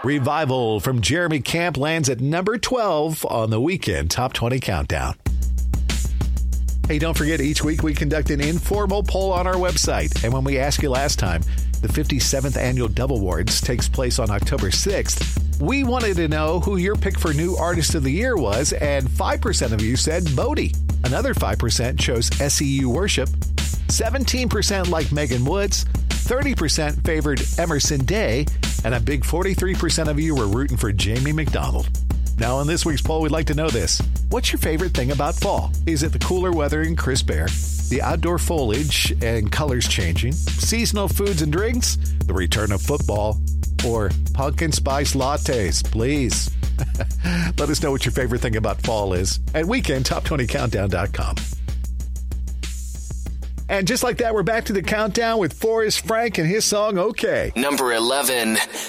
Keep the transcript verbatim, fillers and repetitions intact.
Revival from Jeremy Camp lands at number twelve on the Weekend Top twenty Countdown. Hey, don't forget, each week we conduct an informal poll on our website. And when we asked you last time, the fifty-seventh Annual Dove Awards takes place on October sixth. We wanted to know who your pick for New Artist of the Year was, and five percent of you said Bodie. Another five percent chose S E U Worship. seventeen percent like Megan Woods. thirty percent favored Emerson Day. And a big forty-three percent of you were rooting for Jamie McDonald. Now, in this week's poll, we'd like to know this. What's your favorite thing about fall? Is it the cooler weather and crisp air, the outdoor foliage and colors changing, seasonal foods and drinks, the return of football, or pumpkin spice lattes? Please. Let us know what your favorite thing about fall is at weekend top twenty countdown dot com. And just like that, we're back to the countdown with Forrest Frank and his song, Okay. Number eleven.